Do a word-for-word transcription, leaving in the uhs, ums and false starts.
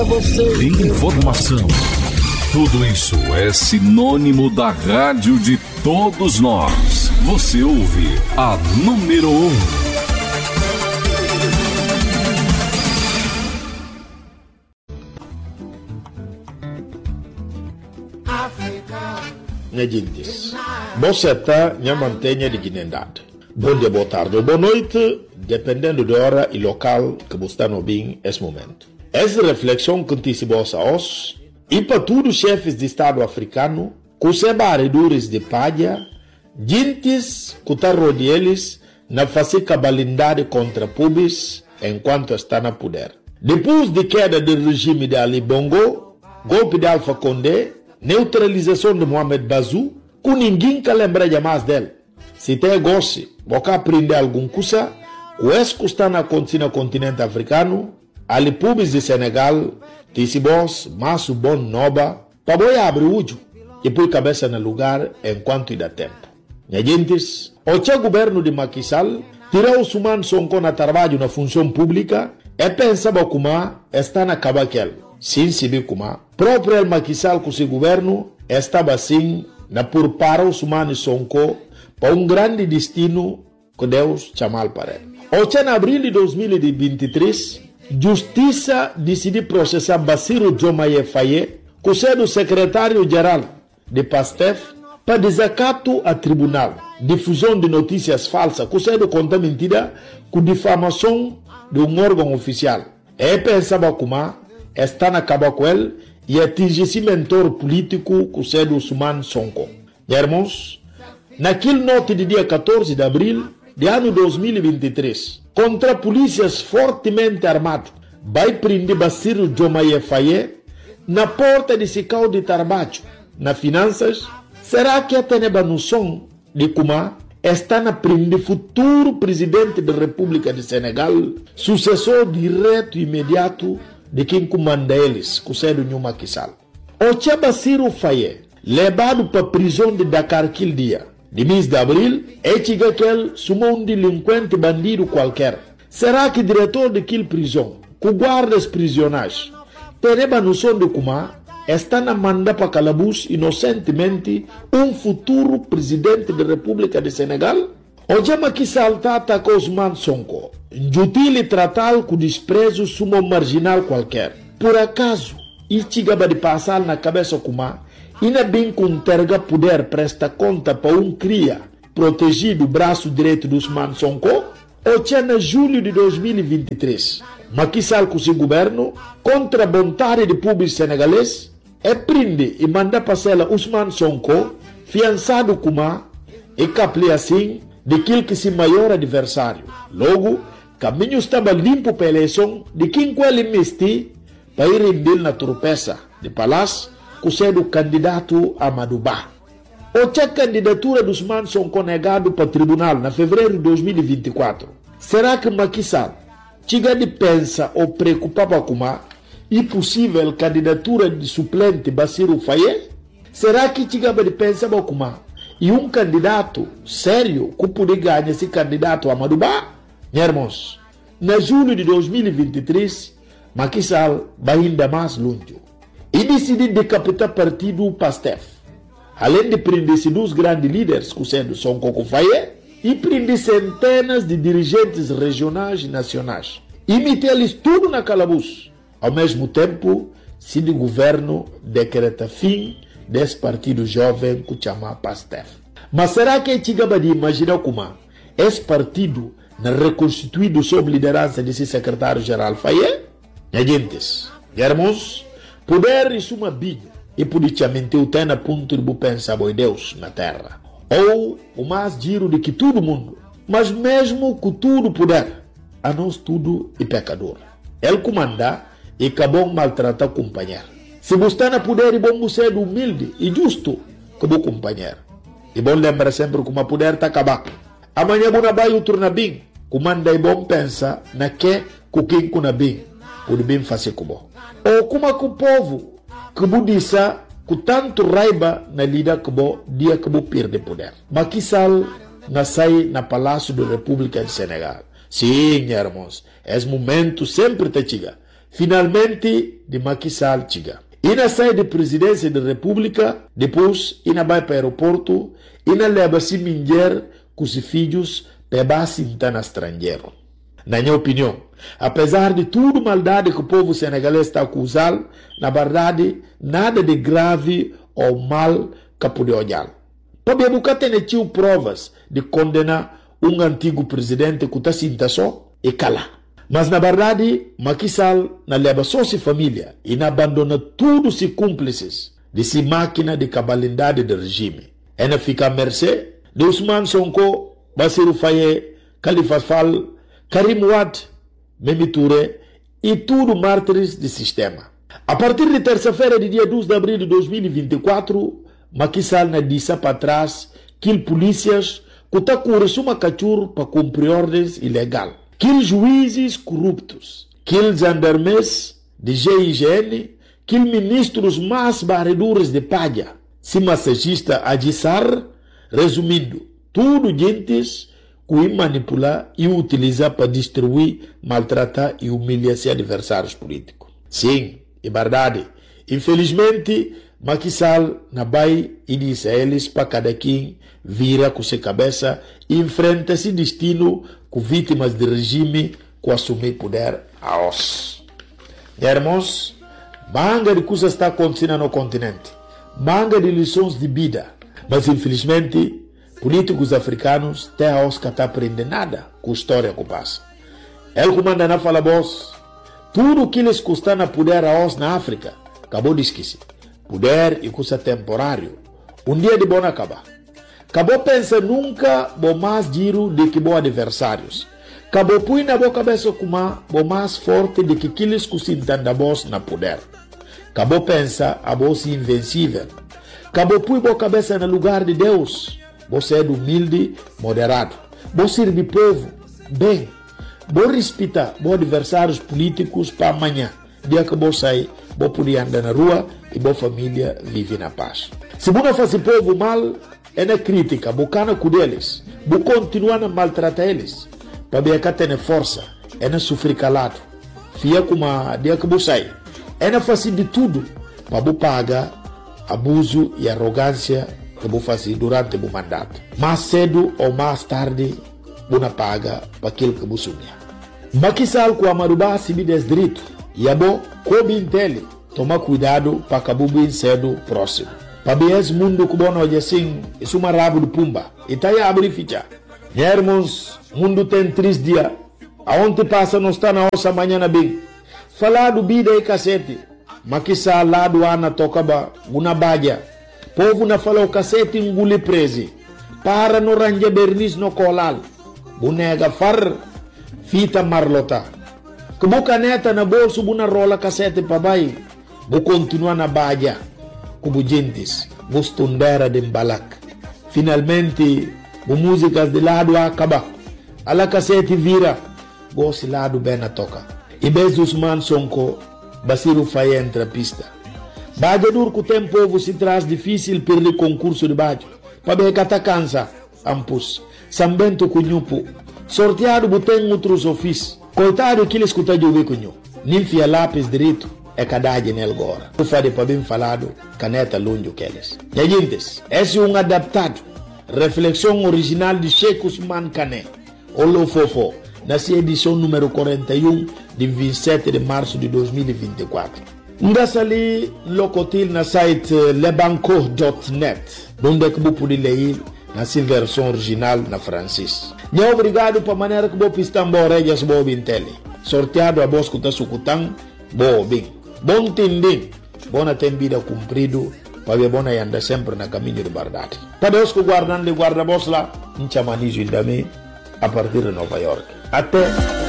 Informação. Tudo isso é sinônimo da rádio de todos nós. Você ouve a número um. Minha gente, você está minha mantenha de dignidade. Bom dia, boa tarde ou boa noite, dependendo da hora e local que você está no bem nesse momento. Essa reflexão que te se bossa hoje e para todos os chefes de Estado africano, que se barredores de palha, gentes que estão rodeados na fazer cabalindade contra pubis enquanto está na poder. Depois de queda do regime de Ali Bongo, golpe de Alpha Condé, neutralização de Mohamed Bazoum, que ninguém quer lembrar mais dele. Se tem gosto, você aprender alguma coisa, o esse que está acontecendo no continente africano, ali pubis de Senegal, Tissibos, Masso Bon Noba, para boi abrir o olho e pôr cabeça no lugar enquanto dá tempo. Minha gente, o governo de Macky Sall tirou os humanos Sonko na trabalho na função pública e pensava como está na cabaquel. Sim, se vê como próprio Macky Sall com seu governo estava assim na por para os humanos Sonko para um grande destino que Deus chamou para ele. O em abril de dois mil e vinte e três, Justiça decidiu processar Bassirou Diomaye Faye, que é o secretário-geral de PASTEF, para desacato a tribunal, difusão de notícias falsas, que é conta mentira, com difamação de um órgão oficial. E pensava como está na caba com ele e atingir esse mentor político, que é o Ousmane Sonko. Irmãos, naquele noite de dia quatorze de abril de ano dois mil e vinte e três, contra polícias fortemente armados, vai prender Bassirou Diomaye Faye na porta de Sicau de trabalho, na finanças. Será que até a noção de como está na prender futuro presidente da República de Senegal, sucessor direto e imediato de quem comanda eles, que é o Macky Sall? O Tia Bassirou Faye, levado para a prisão de Dakar aquele dia, de mês de abril, é que ele sumou um delinquente bandido qualquer. Será que o diretor daquela prisão, que guarda os prisioneiros, tem a noção de como está na manda para calabouço inocentemente um futuro presidente da República de Senegal? O Jama que salta atacou Ousmane Sonko, injutil tratá-lo com desprezo sumo marginal qualquer. Por acaso, e chegava de passar na cabeça como e não bem com terga poder prestar conta para um cria protegido o braço direito do Ousmane Sonko? O tinha em julho de dois mil e vinte e três, Macky Sall com seu governo, contra a vontade do público senegalês, é prende e manda passar Ousmane Sonko, fiançado como e capli assim daquele que se maior adversário. Logo, caminho estava limpo para a eleição de quem com ele mesti para ir render na tropeça de palácio, que é o candidato Amadou Ba. O tinha candidatura dos Ousmane Sonko negado para o tribunal na fevereiro de dois mil e vinte e quatro. Será que Macky Sall chega de pensa ou preocupava com a impossível candidatura de suplente Bassirou Faye? Será que chega de pensar com a e um candidato sério que poderia ganhar esse candidato Amadou Ba? Meus irmãos, na julho de dois mil e vinte e três, Macky Sall vai ainda mais longe e decidiu decapitar o partido PASTEF. Além de prender dois grandes líderes, que sendo Sonko Faye, e prender centenas de dirigentes regionais e nacionais. E meter-lhes tudo na calabouço. Ao mesmo tempo, se o governo decreta fim desse partido jovem que chama PASTEF. Mas será que é chegava de imaginar como esse partido não reconstituído sob liderança desse secretário-geral Faye? Minha gente, irmãos, poder isso uma bilha e politicamente o tem a ponto de pensar em Deus na terra. Ou o mais giro de que todo mundo, mas mesmo com tudo poder, a nós tudo é pecador. Ele comanda e acabou maltratar o companheiro. Se você está na poder, é bom você ser humilde e justo como o companheiro. E bom lembrar sempre como o poder está acabado. Amanhã você vai outro na bem. Comanda é bom pensar na que com quem com na bem. Pode bem fazer como. Ou como o povo que disse com tanto raiva na lida que bo dia que bo perde poder. Macky Sall na sai na Palácio da República de Senegal. Sim, irmãos, esse momento sempre te chega. Finalmente, de Macky Sall chega. Ina sai de presidência da República, depois ina vai para o aeroporto, ina leva-se mulher com os filhos para base no estrangeiro. Na minha opinião, apesar de tudo maldade que o povo senegalês está acusando, na verdade, nada de grave ou mal que pode olhar. Para nunca ter tido provas de condenar um antigo presidente que está sinta só e cala. Mas na verdade, Macky Sall na leva só sua família e na abandona todos os cúmplices de sua máquina de cabalidade do regime. Ela fica à mercê de Ousmane Sonko, Bassirou Faye, Khalifa Sall, Karim Wade, Mimi Touré e tudo mártires do sistema. A partir de terça-feira, de dia doze de abril de dois mil e vinte e quatro, Macky Sall na disse para trás que polícias que estão com uma cachorro para cumprir ordens ilegais. Que juízes corruptos, que gendarmes de G I G N, que ministros mais barredores de palha, se massagista Adissar, resumindo, tudo gentes que manipular e utilizar para destruir, maltratar e humilhar seus adversários políticos. Sim, é verdade. Infelizmente, Macky Sall na vai e diz a eles para cada quem vira com sua cabeça e enfrenta esse destino com vítimas do regime que assumir poder a os. Irmãos, manga de coisas está acontecendo no continente, manga de lições de vida, mas infelizmente políticos africanos até a os que estão aprendendo nada com a história que passa. Ele comanda na fala boss, tudo que eles custam na poder a os na África, acabou de esquecer. Poder e custa temporário. Um dia de bom acabar. Acabou pensa nunca bom mais giro de que bom adversários. Acabou põe na boa cabeça como bom mais forte de que aqueles que se entendem boss na poder. Acabou pensa a boss invencível. Acabou põe boa cabeça no lugar de Deus. Você é humilde, moderado. Você serve povo, bem. Você respeita bom adversários políticos para amanhã. Dia que você sair, você pode andar na rua e boa família vive na paz. Se você faz povo mal, é na crítica, bocana com eles, você continua a maltratar eles, para ver que tem força, é na sofrer calado, fia como a dia que você sai, é na fazer de tudo, para você pagar abuso e arrogância que você faz durante o mandato. Mais cedo ou mais tarde, você paga para aquilo que você sonha. Macky Sall com a Marubá se me desdireito, e a bom, como entende, toma cuidado para que bem cedo próximo. Para ver esse mundo que bom hoje assim, isso é uma rabo de pumba. E tá aí a abrir ficha. Meus irmãos, o mundo tem três dias. Aonde passa não está na nossa manhã bem. Falar do vida e cacete. Macky Sall lá do ano toca uma badia. Povo na fala o cacete engole preso. Para no range bernis no colal. Bonega far, fita marlota. Que boca neta na bolso, buna rola cacete para baixo. Vou continuar na badia. Como gentes, vou estudar de embalak. Finalmente, vou músicas de lado acaba. A la cacete vira. Vou se lado bem na toca. E beijo Ousmane Sonko, Bassirou Faye entra pista. Badia dur que o tempo se traz difícil perder concurso de badia. Para ver que tá cansa, ampus. Sambento cunhupo. Sorteado botem outros ofícios. Coitado que ele escuta de ouvir cunho. Ninfia lápis direito é cadagem nele agora. Eu falei para bem falado, caneta longe que eles. E gente, esse é um adaptado. Reflexão original de Sheikh Ousmane Kane. Olo Fofo, na sua edição número quarenta e um, de vinte e sete de março de dois mil e vinte e quatro. Ndassa ali, locotil na site lebanco ponto net, onde é que você pode ler na sua versão original na francês. E obrigado para a maneira que você está embora se você entende. Sorteado a voz que está sucutando, bom bem. Bom entender, bom ter vida cumprido, para ver bom andar sempre na caminho de verdade. Para Deus que guardando de guarda-voz lá, um chamanizo também, a partir de Nova York. Até